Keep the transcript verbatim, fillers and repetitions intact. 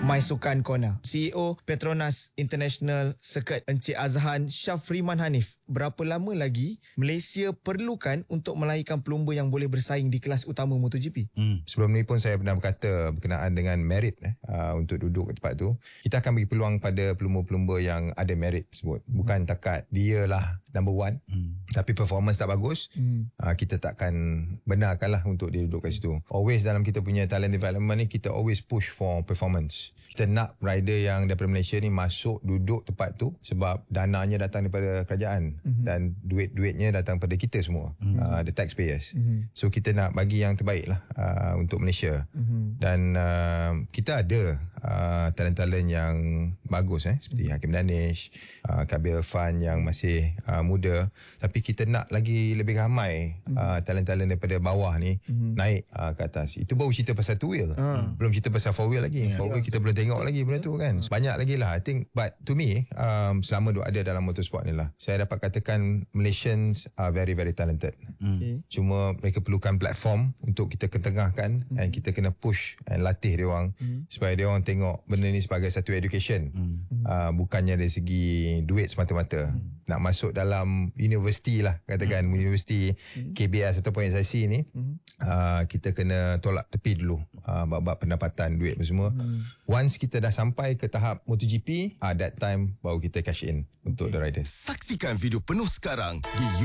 My Sukan Corner. C E O Petronas International Circuit Encik Azhan Syafriman Hanif. Berapa lama lagi Malaysia perlukan untuk melahirkan pelumba yang boleh bersaing di kelas utama MotoGP? Hmm. Sebelum ni pun saya pernah berkata berkenaan dengan merit eh, uh, untuk duduk kat tempat tu. Kita akan bagi peluang pada pelumba-pelumba yang ada merit tersebut. Bukan hmm. takat dia lah number one. Hmm. Tapi performance tak bagus. Hmm. Uh, kita takkan benarkanlah untuk dia duduk kat situ. Always dalam kita punya talent development ni, kita always push for performance. Kita nak rider yang daripada Malaysia ni masuk duduk tempat tu sebab dananya datang daripada kerajaan. Mm-hmm. Dan duit-duitnya datang pada kita semua, mm-hmm. uh, the taxpayers. Mm-hmm. So kita nak bagi yang terbaik lah uh, untuk Malaysia. Mm-hmm. Dan uh, kita ada uh, talent-talent yang bagus eh, seperti mm-hmm. Hakim Danish, uh, Kabil Fan yang masih uh, muda. Tapi kita nak lagi lebih ramai mm-hmm. uh, talent-talent daripada bawah ni mm-hmm. naik uh, ke atas. Itu baru cerita pasal two wheel. Mm. Belum cerita pasal four wheel lagi. Yeah. Four wheel kita belum tengok lagi benda tu kan. Banyak lagi lah I think. But to me um, selama duk ada dalam motorsport ni lah, saya dapat katakan Malaysians are very very talented. Mm. Okay. Cuma mereka perlukan platform untuk kita ketengahkan mm. and kita kena push and latih dia orang mm. supaya dia orang tengok benda ni sebagai satu education. Mm. Uh, bukannya dari segi duit semata-mata. Mm. Nak masuk dalam universiti lah katakan mm. universiti mm. K B S ataupun S I C ni mm. uh, kita kena tolak tepi dulu uh, bab-bab pendapatan duit semua. Mm. Once kita dah sampai ke tahap MotoGP, uh, that time baru kita cash in untuk the riders. Saksikan video penuh sekarang di